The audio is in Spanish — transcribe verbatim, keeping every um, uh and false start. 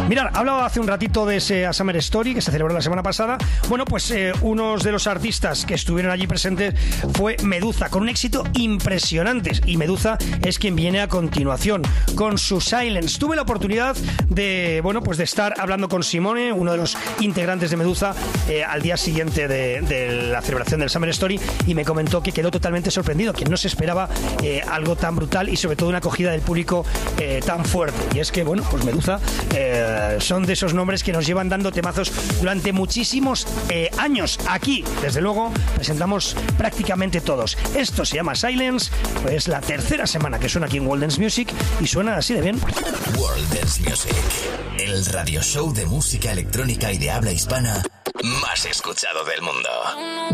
Mirad, hablaba hace un ratito de ese A Summer Story que se celebró la semana pasada. Bueno, pues eh, unos de los artistas que estuvieron allí presentes fue Meduza, con un éxito impresionante. Y Meduza es quien viene a continuación, con su Silence. Tuve la oportunidad de, bueno, pues de estar hablando con Simone, uno de los integrantes de Meduza, eh, al día siguiente de, de la celebración del Summer Story, y me comentó que quedó totalmente sorprendido, que no se esperaba eh, algo tan brutal y sobre todo una acogida del público eh, tan fuerte. Y es que, bueno, pues Meduza eh, son de esos nombres que nos llevan dando temazos durante muchísimos eh, años. Aquí, desde luego, presentamos prácticamente todos. Esto se llama Silence, pues la tercera semana que suena aquí en World Dance Music y suena así de bien. World Dance Music, el radio show de música electrónica y de habla hispana más escuchado del mundo.